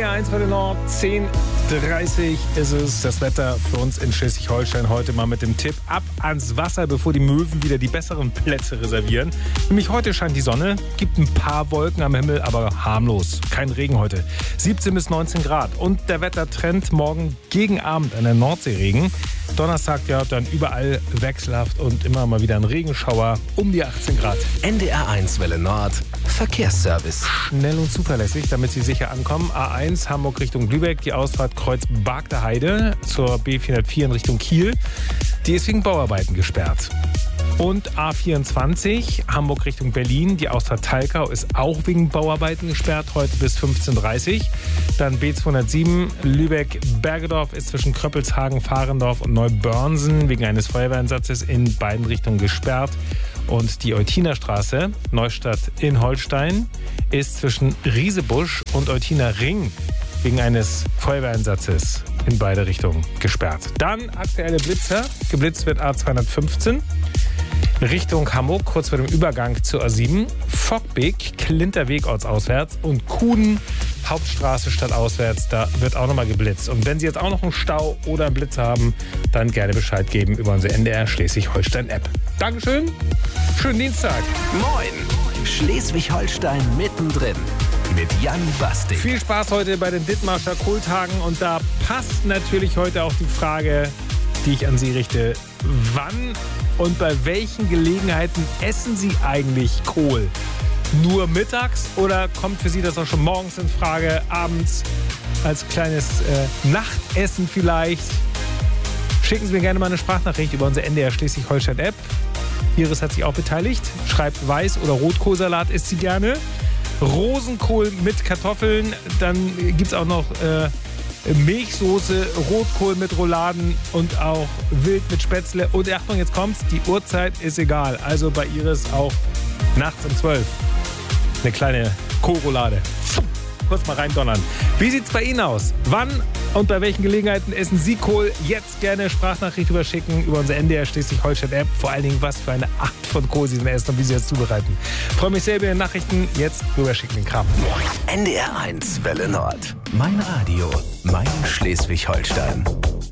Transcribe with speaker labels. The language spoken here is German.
Speaker 1: NDR1 Welle Nord, 10:30 ist es. Das Wetter für uns in Schleswig-Holstein heute mal mit dem Tipp ab ans Wasser, bevor die Möwen wieder die besseren Plätze reservieren. Nämlich heute scheint die Sonne, gibt ein paar Wolken am Himmel, aber harmlos. Kein Regen heute. 17 bis 19 Grad. Und der Wettertrend morgen gegen Abend an der Nordsee Regen. Donnerstag ja dann überall wechselhaft und immer mal wieder ein Regenschauer um die 18 Grad.
Speaker 2: NDR1 Welle Nord, Verkehrsservice.
Speaker 1: Schnell und zuverlässig, damit Sie sicher ankommen. A1 Hamburg Richtung Lübeck, die Ausfahrt Kreuz-Bagder Heide zur B404 in Richtung Kiel. Die ist wegen Bauarbeiten gesperrt. Und A24 Hamburg Richtung Berlin, die Ausfahrt Talkau ist auch wegen Bauarbeiten gesperrt, heute bis 15:30 Uhr. Dann B207 Lübeck-Bergedorf ist zwischen Kröppelshagen, Fahrendorf und Neubörnsen wegen eines Feuerwehreinsatzes in beiden Richtungen gesperrt. Und die Eutinerstraße, Neustadt in Holstein, ist zwischen Riesebusch und Eutiner Ring wegen eines Feuerwehreinsatzes in beide Richtungen gesperrt. Dann aktuelle Blitzer. Geblitzt wird A215 Richtung Hamburg, kurz vor dem Übergang zur A7. Fockbeek, Klinterweg ortsauswärts und Kuden, Hauptstraße stadtauswärts. Da wird auch nochmal geblitzt. Und wenn Sie jetzt auch noch einen Stau oder einen Blitz haben, dann gerne Bescheid geben über unsere NDR Schleswig-Holstein-App. Dankeschön, schönen Dienstag.
Speaker 2: Moin, Schleswig-Holstein mittendrin mit Jan Bastik.
Speaker 1: Viel Spaß heute bei den Dithmarscher Kohltagen und da passt natürlich heute auch die Frage, die ich an Sie richte. Wann und bei welchen Gelegenheiten essen Sie eigentlich Kohl? Nur mittags oder kommt für Sie das auch schon morgens in Frage, abends als kleines Nachtessen vielleicht? Schicken Sie mir gerne mal eine Sprachnachricht über unsere NDR Schleswig-Holstein-App. Iris hat sich auch beteiligt. Schreibt Weiß- oder Rotkohlsalat isst sie gerne. Rosenkohl mit Kartoffeln. Dann gibt es auch noch Milchsoße, Rotkohl mit Rouladen und auch Wild mit Spätzle. Und Achtung, jetzt kommt's, die Uhrzeit ist egal. Also bei Iris auch nachts um 12 eine kleine Kohlroulade. Kurz mal reindonnern. Wie sieht's bei Ihnen aus? Wann und bei welchen Gelegenheiten essen Sie Kohl? Jetzt gerne Sprachnachricht überschicken über unsere NDR Schleswig-Holstein-App. Vor allen Dingen, was für eine Art von Kohl Sie essen und wie Sie das zubereiten. Freue mich sehr über Ihre Nachrichten. Jetzt rüberschicken den Kram.
Speaker 2: NDR1 Welle Nord. Mein Radio, mein Schleswig-Holstein.